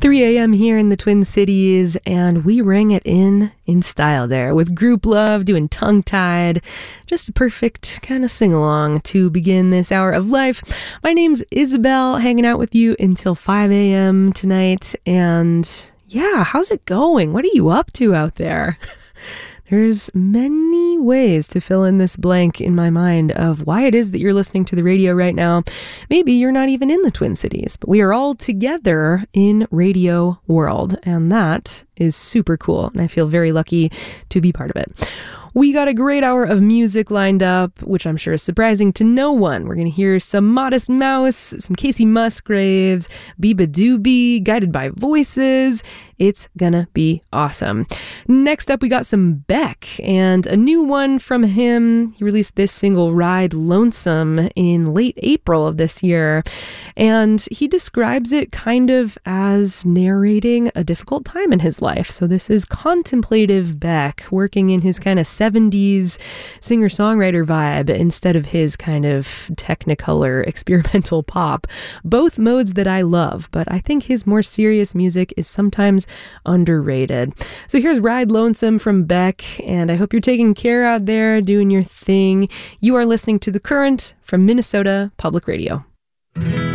3 a.m. here in the Twin Cities, and we rang it in style there with Group Love doing Tongue Tied. Just a perfect kind of sing-along to begin this hour of life. My name's Isabel, hanging out with you until 5 a.m. tonight, and yeah, how's it going? What are you up to out there? There's many ways to fill in this blank in my mind of why it is that you're listening to the radio right now. Maybe you're not even in the Twin Cities, but we are all together in Radio World, and that is super cool, and I feel very lucky to be part of it. We got a great hour of music lined up, which I'm sure is surprising to no one. We're going to hear some Modest Mouse, some Casey Musgraves, Beabadoobee, Guided by Voices. It's gonna be awesome. Next up, we got some Beck, and a new one from him. He released this single, Ride Lonesome, in late April of this year, and he describes it kind of as narrating a difficult time in his life. So this is contemplative Beck, working in his kind of 70s singer-songwriter vibe instead of his kind of technicolor experimental pop. Both modes that I love, but I think his more serious music is sometimes underrated. So here's Ride Lonesome from Beck, and I hope you're taking care out there, doing your thing. You are listening to The Current from Minnesota Public Radio.